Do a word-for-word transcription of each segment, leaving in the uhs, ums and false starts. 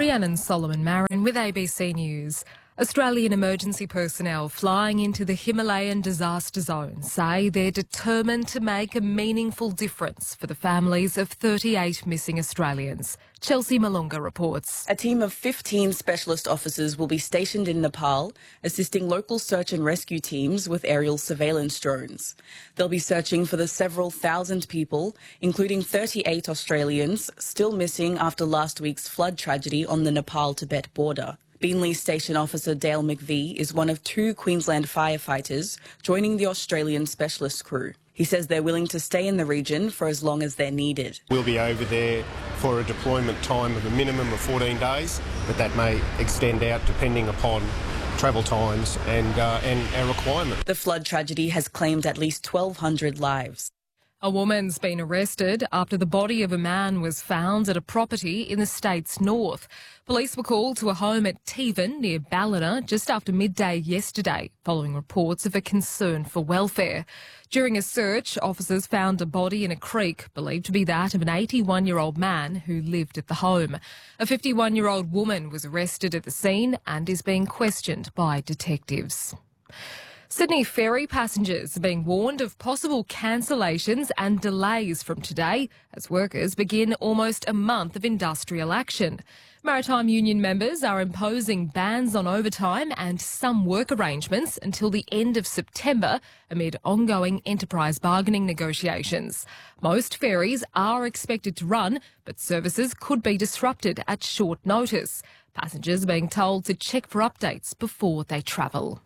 Rhiannon Solomon Marin with A B C News. Australian emergency personnel flying into the Himalayan disaster zone say they're determined to make a meaningful difference for the families of thirty-eight missing Australians. Chelsea Malunga reports. A team of fifteen specialist officers will be stationed in Nepal, assisting local search and rescue teams with aerial surveillance drones. They'll be searching for the several thousand people, including thirty-eight Australians, still missing after last week's flood tragedy on the Nepal-Tibet border. Beenleigh Station Officer Dale McVie is one of two Queensland firefighters joining the Australian specialist crew. He says they're willing to stay in the region for as long as they're needed. We'll be over there for a deployment time of a minimum of fourteen days, but that may extend out depending upon travel times and, uh, and our requirement. The flood tragedy has claimed at least twelve hundred lives. A woman's been arrested after the body of a man was found at a property in the state's north. Police were called to a home at Tevan near Ballina just after midday yesterday, following reports of a concern for welfare. During a search, officers found a body in a creek believed to be that of an eighty-one-year-old man who lived at the home. A fifty-one-year-old woman was arrested at the scene and is being questioned by detectives. Sydney ferry passengers are being warned of possible cancellations and delays from today as workers begin almost a month of industrial action. Maritime Union members are imposing bans on overtime and some work arrangements until the end of September amid ongoing enterprise bargaining negotiations. Most ferries are expected to run, but services could be disrupted at short notice. Passengers are being told to check for updates before they travel.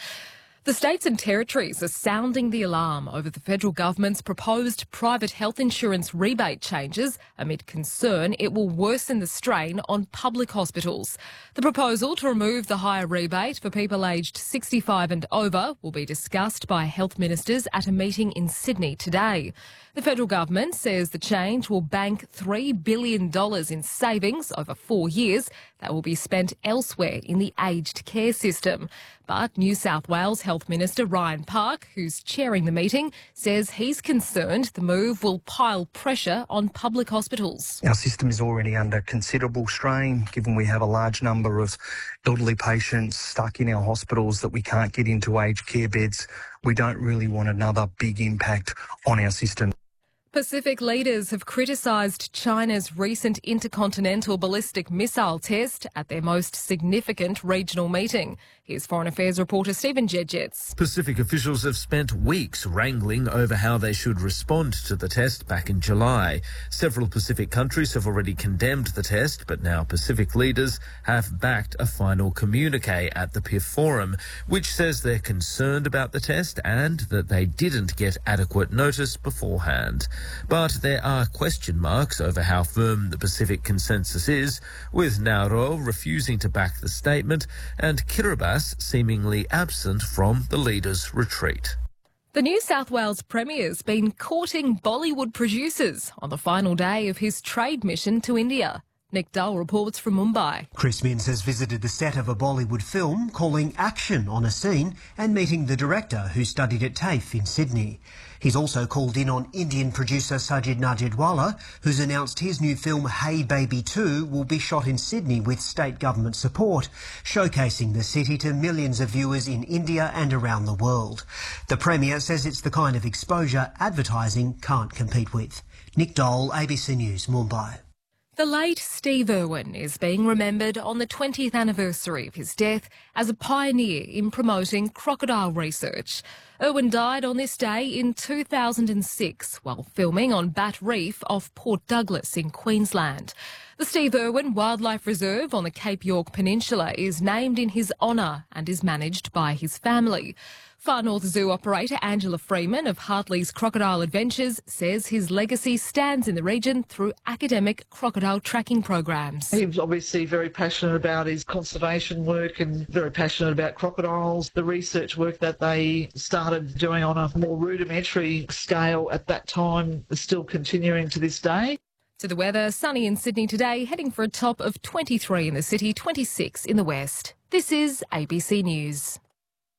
The states and territories are sounding the alarm over the federal government's proposed private health insurance rebate changes amid concern it will worsen the strain on public hospitals. The proposal to remove the higher rebate for people aged sixty-five and over will be discussed by health ministers at a meeting in Sydney today. The federal government says the change will bank three billion dollars in savings over four years that will be spent elsewhere in the aged care system. But New South Wales Health Minister Ryan Park, who's chairing the meeting, says he's concerned the move will pile pressure on public hospitals. Our system is already under considerable strain, given we have a large number of elderly patients stuck in our hospitals that we can't get into aged care beds. We don't really want another big impact on our system. Pacific leaders have criticised China's recent intercontinental ballistic missile test at their most significant regional meeting. Here's Foreign Affairs reporter Stephen Jedgetts. Pacific officials have spent weeks wrangling over how they should respond to the test back in July. Several Pacific countries have already condemned the test, but now Pacific leaders have backed a final communique at the P I F Forum, which says they're concerned about the test and that they didn't get adequate notice beforehand. But there are question marks over how firm the Pacific consensus is, with Nauru refusing to back the statement and Kiribati seemingly absent from the leaders' retreat. The New South Wales Premier's been courting Bollywood producers on the final day of his trade mission to India. Nick Dull reports from Mumbai. Chris Minns has visited the set of a Bollywood film, calling action on a scene and meeting the director who studied at TAFE in Sydney. He's also called in on Indian producer Sajid Nadeedwala, who's announced his new film Hey Baby two will be shot in Sydney with state government support, showcasing the city to millions of viewers in India and around the world. The Premier says it's the kind of exposure advertising can't compete with. Nick Dole, A B C News, Mumbai. The late Steve Irwin is being remembered on the twentieth anniversary of his death as a pioneer in promoting crocodile research. Irwin died on this day in two thousand six while filming on Bat Reef off Port Douglas in Queensland. The Steve Irwin Wildlife Reserve on the Cape York Peninsula is named in his honour and is managed by his family. Far North Zoo operator Angela Freeman of Hartley's Crocodile Adventures says his legacy stands in the region through academic crocodile tracking programs. He was obviously very passionate about his conservation work and very passionate about crocodiles. The research work that they started doing on a more rudimentary scale at that time is still continuing to this day. To the weather, sunny in Sydney today, heading for a top of twenty-three in the city, twenty-six in the west. This is A B C News.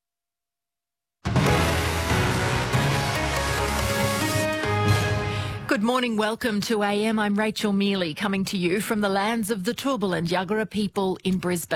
Good Good morning, welcome to A M. I'm Rachel Mealy, coming to you from the lands of the Turrbal and Yagara people in Brisbane.